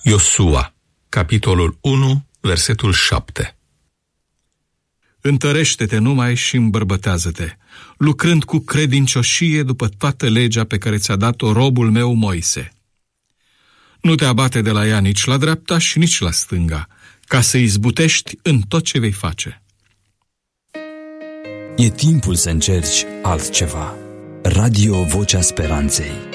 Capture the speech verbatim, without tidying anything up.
Iosua, capitolul unu, versetul șapte. Întărește-te numai și îmbărbătează-te, lucrând cu credincioșie după toată legea pe care ți-a dat-o robul meu Moise. Nu te abate de la ea nici la dreapta și nici la stânga, ca să izbutești în tot ce vei face. E timpul să încerci altceva. Radio Vocea Speranței.